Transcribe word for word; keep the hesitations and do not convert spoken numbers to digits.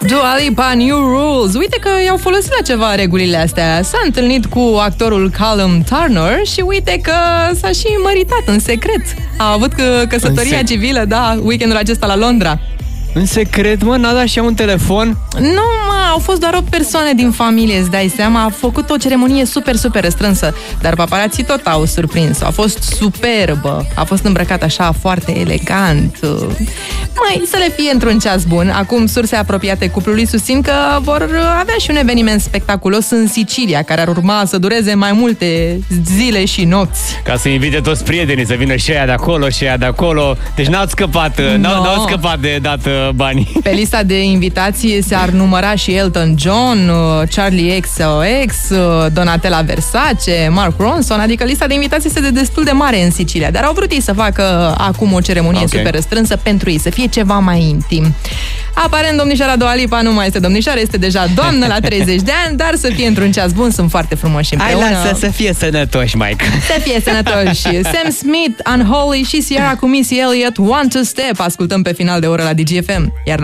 Dua Lipa, New Rules. Uite că i-au folosit la ceva regulile astea. S-a întâlnit cu actorul Callum Turner și uite că s-a și măritat în secret. A avut căsătoria civilă, da, weekendul acesta la Londra. În secret, mă, n-a dat și un telefon? Nu, mă, au fost doar opt persoane din familie, îți dai seama. A făcut o ceremonie super, super restrânsă. Dar paparații tot au surprins. A fost superbă. A fost îmbrăcat așa foarte elegant. Mai să le fie într-un ceas bun. Acum surse apropiate cuplului susțin că vor avea și un eveniment spectaculos în Sicilia, care ar urma să dureze mai multe zile și nopți. Ca să invite toți prietenii să vină și aia de acolo și aia de acolo. Deci n-au scăpat, no. n-au, n-au scăpat de dat bani. Pe lista de invitații s-ar număra și Elton John, Charlie X O X, Donatella Versace, Mark Ronson, adică lista de invitații este de destul de mare în Sicilia, dar au vrut ei să facă acum o ceremonie okay. super restrânsă pentru ei, să fie ceva mai intim. Aparent, domnișoara Dua Lipa nu mai este domnișoară, este deja doamnă la treizeci de ani, dar să fie într-un ceas bun, sunt foarte frumoși împreună. Hai, lasă să fie sănătoși, Mike. Să fie sănătoși. Sam Smith, Unholy și Ciara cu Missy Elliott, Want to Step. Ascultăm pe final de oră la D G F M. Iar